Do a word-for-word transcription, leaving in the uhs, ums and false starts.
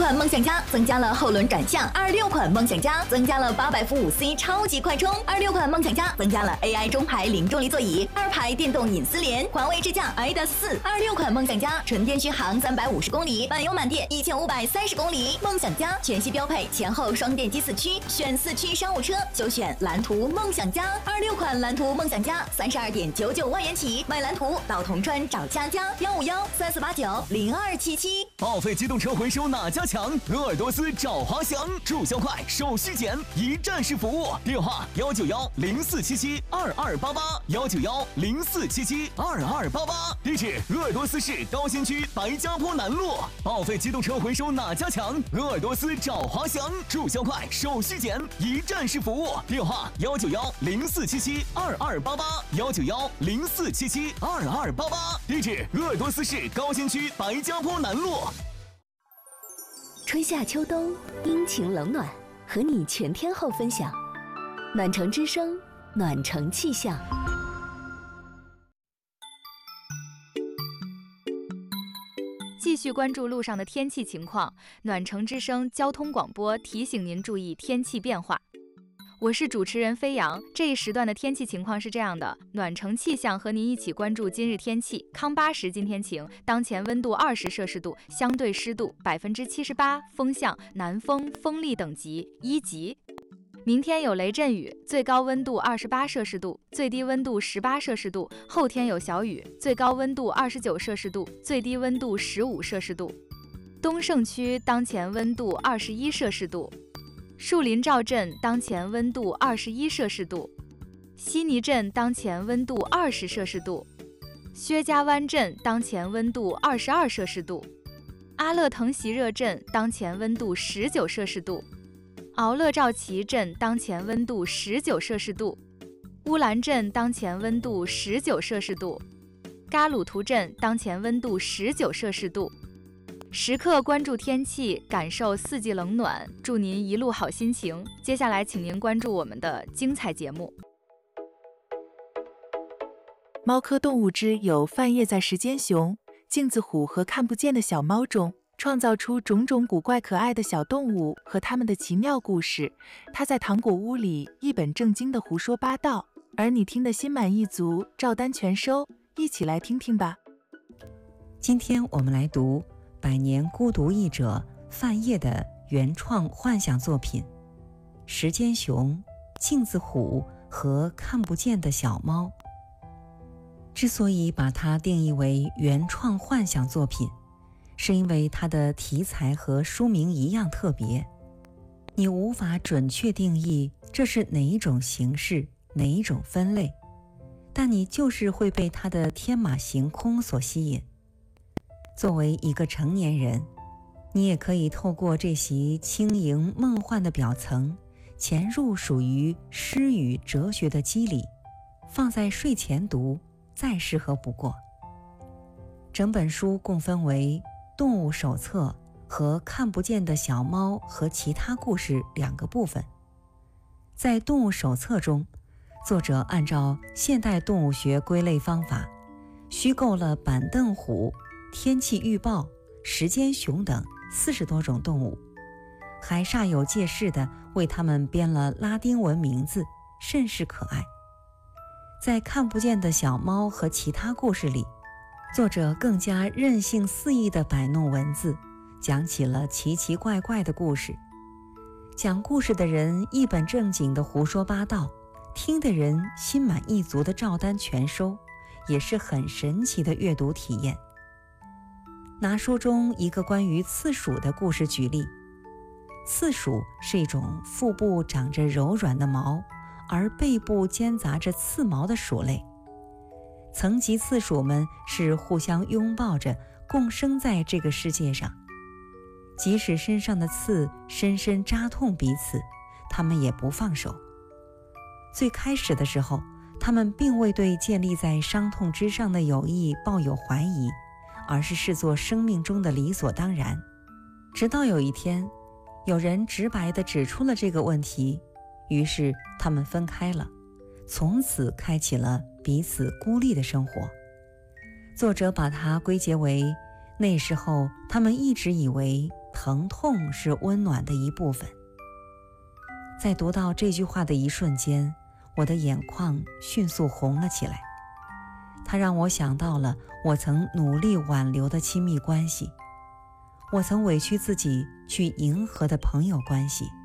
款梦想家增加了后轮转向，二六款梦想家增加了八百伏五 C 超级快充，二六款梦想家增加了 A I 中排零重力座椅，二排电动隐私联，环卫智驾 I D A S 四，二六款梦想家纯电续航三百五十公里，满油满电一千五百三十公里。梦想家全系标配前后双电机四驱，选四驱商务车就选蓝图梦想家。二六款蓝图梦想家三十二点九九万元起，买蓝图到铜川找佳佳，幺五幺三四八九零二七七。 报废机动车回收哪家强？鄂尔多斯找华翔，注销快，手续简，一站式服务。电话幺九幺零四七七二二八八，幺九幺零四七七二二八八。地址鄂尔多斯市高新区白家坡南路。报废机动车回收哪家强？鄂尔多斯找华翔，注销快，手续简，一站式服务。电话幺九幺零四七七二二八八，幺九幺零四七七二二八八。地址鄂尔多斯市高新区白家坡南路。 春夏秋冬，阴晴冷暖，和你全天候分享。暖城之声，暖城气象。 继续关注路上的天气情况，暖城之声交通广播提醒您注意天气变化。我是主持人飞扬，这一时段的天气情况是这样的：暖城气象和您一起关注今日天气。康巴什今天晴，当前温度二十摄氏度，相对湿度百分之七十八，风向南风，风力等级一级。明天有雷阵雨，最高温度二十八摄氏度，最低温度十八摄氏度。后天有小雨，最高温度二十九摄氏度，最低温度十五摄氏度。东胜区当前温度二十一摄氏度。树林赵镇当前温度二十一摄氏度，悉尼镇当前温度二十摄氏度，薛家湾镇当前温度二十二摄氏度，阿勒腾席热镇当前温度十九摄氏度，敖勒赵旗镇当前温度十九摄氏度，乌兰镇当前温度十九摄氏度，嘎鲁图镇当前温度十九摄氏度。时刻关注天气，感受四季冷暖，祝您一路好心情。接下来请您关注我们的精彩节目。 猫科动物之有范晔在时间熊、镜子虎和看不见的小猫中创造出种种古怪可爱的小动物和它们的奇妙故事。他在糖果屋里一本正经的胡说八道，而你听得心满意足，照单全收。一起来听听吧。 今天我们来读百年孤独译者范晔的原创幻想作品《时间熊、镜子虎和看不见的小猫》。之所以把它定义为原创幻想作品，是因为它的题材和书名一样特别，你无法准确定义这是哪一种形式，哪一种分类，但你就是会被它的天马行空所吸引。作为一个成年人，你也可以透过这袭轻盈梦幻的表层，潜入属于诗与哲学的机理，放在睡前读，再适合不过。整本书共分为动物手册和看不见的小猫和其他故事两个部分。在动物手册中，作者按照现代动物学归类方法，虚构了板凳虎、天气预报、时间熊等四十多种动物，还煞有介事地为它们编了拉丁文名字，甚是可爱。在看不见的小猫和其他故事里，作者更加任性肆意地摆弄文字，讲起了奇奇怪怪的故事。讲故事的人一本正经地胡说八道，听的人心满意足地照单全收，也是很神奇的阅读体验。拿书中一个关于刺鼠的故事举例。刺鼠是一种腹部长着柔软的毛，而背部间杂着刺毛的鼠类。层级刺鼠们是互相拥抱着共生在这个世界上，即使身上的刺深深扎痛彼此，它们也不放手。最开始的时候，它们并未对建立在伤痛之上的友谊抱有怀疑，而是视作生命中的理所当然。直到有一天，有人直白地指出了这个问题，于是他们分开了，从此开启了彼此孤立的生活。作者把它归结为那时候他们一直以为疼痛是温暖的一部分。在读到这句话的一瞬间，我的眼眶迅速红了起来。它让我想到了我曾努力挽留的亲密关系，我曾委屈自己去迎合的朋友关系，